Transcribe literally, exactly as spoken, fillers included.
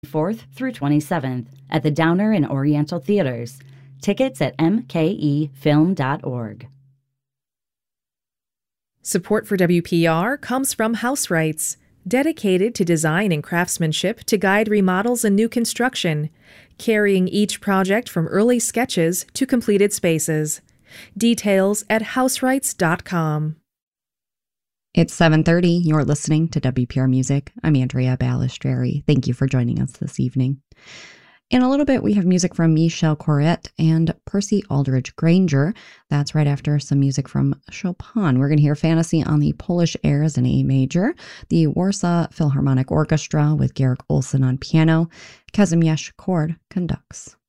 fourth through twenty-seventh at the Downer and Oriental Theaters. Tickets at m k e film dot org. Support for W P R comes from House Rights, dedicated to design and craftsmanship to guide remodels and new construction, carrying each project from early sketches to completed spaces. Details at house rights dot com. It's seven thirty. You're listening to W P R Music. I'm Andrea Balistreri. Thank you for joining us this evening. In a little bit, we have music from Michel Corrette and Percy Aldridge Granger. That's right after some music from Chopin. We're going to hear Fantasy on the Polish airs in A major, the Warsaw Philharmonic Orchestra with Garrick Olson on piano, Kazimierz Kord conducts.